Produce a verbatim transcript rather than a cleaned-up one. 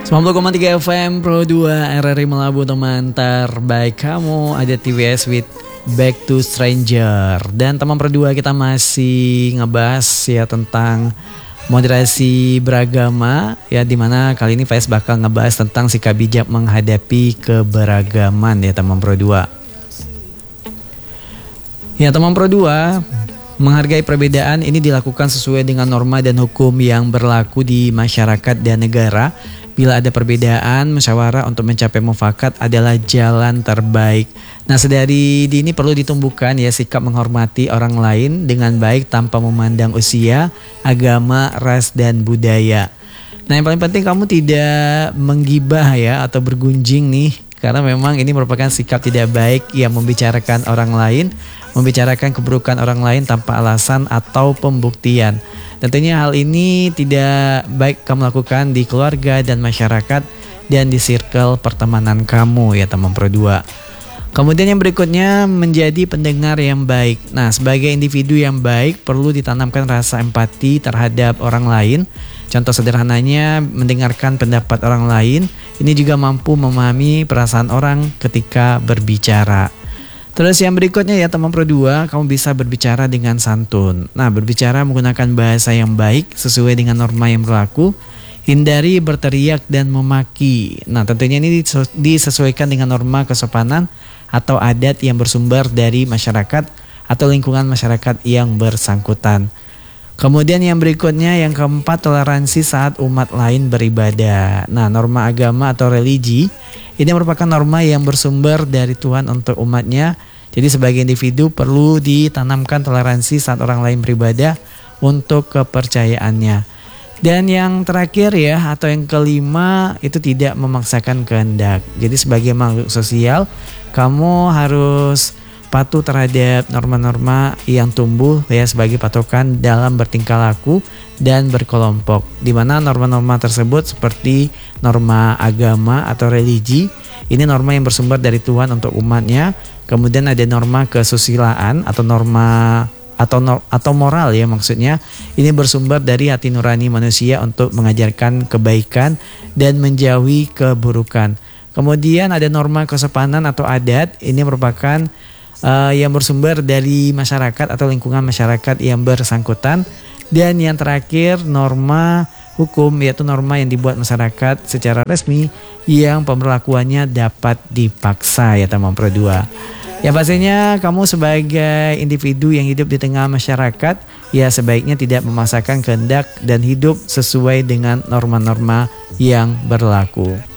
sembilan puluh koma tiga F M Pro dua R R I Melabu, teman terbaik kamu. Ada T V S with Back to Stranger. Dan teman Pro dua, kita masih ngebahas ya tentang moderasi beragama ya, dimana kali ini Faiz bakal ngebahas tentang sikap bijak menghadapi keberagaman ya teman Pro dua. Ya teman Pro dua, menghargai perbedaan ini dilakukan sesuai dengan norma dan hukum yang berlaku di masyarakat dan negara. Bila ada perbedaan, musyawarah untuk mencapai mufakat adalah jalan terbaik. Nah, sedari dini perlu ditumbuhkan ya sikap menghormati orang lain dengan baik tanpa memandang usia, agama, ras, dan budaya. Nah, yang paling penting kamu tidak menggibah ya atau bergunjing nih, karena memang ini merupakan sikap tidak baik yang membicarakan orang lain, membicarakan keburukan orang lain tanpa alasan atau pembuktian. Tentunya hal ini tidak baik kamu lakukan di keluarga dan masyarakat dan di circle pertemanan kamu ya teman Pro dua. Kemudian yang berikutnya, menjadi pendengar yang baik. Nah, sebagai individu yang baik perlu ditanamkan rasa empati terhadap orang lain. Contoh sederhananya, mendengarkan pendapat orang lain. Ini juga mampu memahami perasaan orang ketika berbicara. Terus yang berikutnya ya teman Pro dua, kamu bisa berbicara dengan santun. Nah, berbicara menggunakan bahasa yang baik sesuai dengan norma yang berlaku. Hindari berteriak dan memaki. Nah, tentunya ini disesuaikan dengan norma kesopanan atau adat yang bersumber dari masyarakat atau lingkungan masyarakat yang bersangkutan. Kemudian yang berikutnya, yang keempat, toleransi saat umat lain beribadah. Nah, norma agama atau religi ini merupakan norma yang bersumber dari Tuhan untuk umatnya. Jadi sebagai individu perlu ditanamkan toleransi saat orang lain beribadah untuk kepercayaannya. Dan yang terakhir ya, atau yang kelima, itu tidak memaksakan kehendak. Jadi sebagai makhluk sosial, kamu harus patuh terhadap norma-norma yang tumbuh ya sebagai patokan dalam bertingkah laku dan berkelompok. Di mana norma-norma tersebut seperti norma agama atau religi, ini norma yang bersumber dari Tuhan untuk umatnya. Kemudian ada norma kesusilaan atau norma atau atau moral ya, maksudnya ini bersumber dari hati nurani manusia untuk mengajarkan kebaikan dan menjauhi keburukan. Kemudian ada norma kesopanan atau adat, ini merupakan uh, yang bersumber dari masyarakat atau lingkungan masyarakat yang bersangkutan. Dan yang terakhir, norma hukum, yaitu norma yang dibuat masyarakat secara resmi yang pemberlakuannya dapat dipaksa ya teman Pro dua. Ya pastinya kamu sebagai individu yang hidup di tengah masyarakat ya sebaiknya tidak memaksakan kehendak dan hidup sesuai dengan norma-norma yang berlaku.